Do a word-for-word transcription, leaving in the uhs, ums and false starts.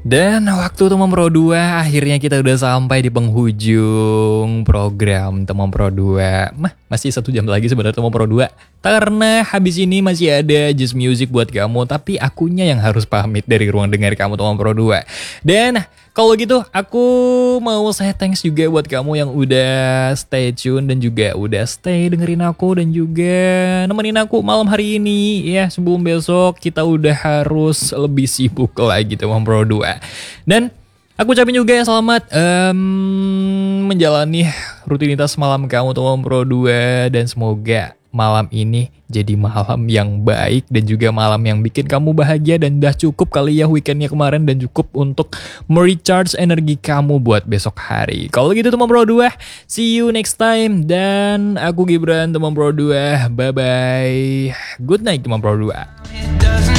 Dan waktu Teman Pro dua akhirnya kita udah sampai di penghujung program Teman Pro dua. Mah, masih satu jam lagi sebenarnya Teman Pro dua. Karena habis ini masih ada Just Music buat kamu, tapi akunya yang harus pamit dari ruang dengar kamu Teman Pro dua. Dan kalau gitu aku mau saya thanks juga buat kamu yang udah stay tune dan juga udah stay dengerin aku dan juga nemenin aku malam hari ini ya, sebelum besok kita udah harus lebih sibuk lagi Teman Pro dua. Dan aku ucapin juga selamat um, menjalani rutinitas malam kamu Teman Pro dua, dan semoga malam ini jadi malam yang baik dan juga malam yang bikin kamu bahagia, dan udah cukup kali ya weekendnya kemarin, dan cukup untuk merecharge energi kamu buat besok hari. Kalau gitu Teman Pro dua, see you next time, dan aku Gibran Teman Pro dua, bye bye, good night Teman Pro dua.